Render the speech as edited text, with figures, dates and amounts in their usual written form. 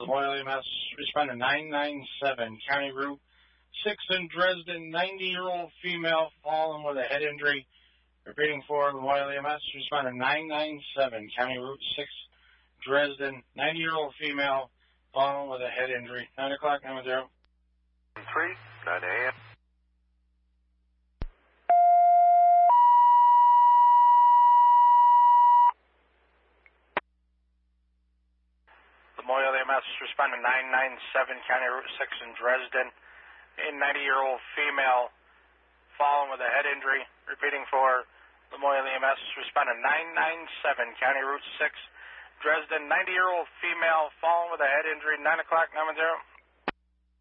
Loyola EMS, responding 997, County Route 6 in Dresden, 90-year-old female fallen with a head injury. Repeating for Loyola EMS, responding 997, County Route 6, Dresden, 90-year-old female fallen with a head injury. 9 o'clock, 910. 3, 9 a.m. Loyola EMS responding 997 County Route 6 in Dresden. A 90-year-old female fallen with a head injury. Repeating for Loyola EMS responding 997 County Route 6 Dresden. 90-year-old female fallen with a head injury. 9 o'clock 910.